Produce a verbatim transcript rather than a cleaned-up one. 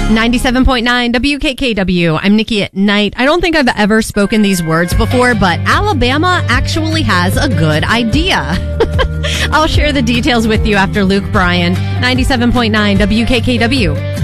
ninety-seven point nine W K K W. I'm Nikki at Night. I don't think I've ever spoken these words before, but Alabama actually has a good idea. I'll share the details with you after Luke Bryan. ninety-seven point nine W K K W.